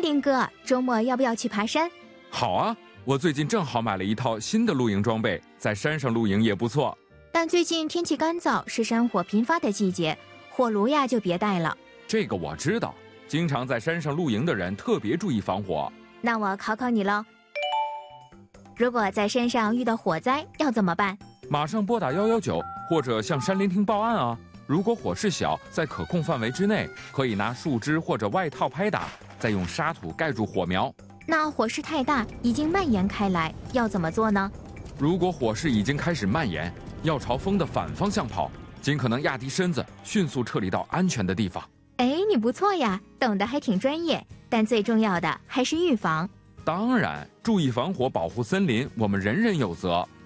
林哥，周末要不要去爬山？ 好啊，我最近正好买了一套新的露营装备，在山上露营也不错。 但最近天气干燥，是山火频发的季节，火炉呀就别带了。 这个我知道，经常在山上露营的人特别注意防火。 那我考考你喽，如果在山上遇到火灾要怎么办？ 马上拨打119，或者向山林厅报案啊。如果火势小，在可控范围之内，可以拿树枝或者外套拍打，再用沙土盖住火苗。 那火势太大，已经蔓延开来，要怎么做呢？ 如果火势已经开始蔓延，要朝风的反方向跑，尽可能压低身子，迅速撤离到安全的地方。 哎，你不错呀，懂得还挺专业，但最重要的还是预防。 当然，注意防火，保护森林，我们人人有责。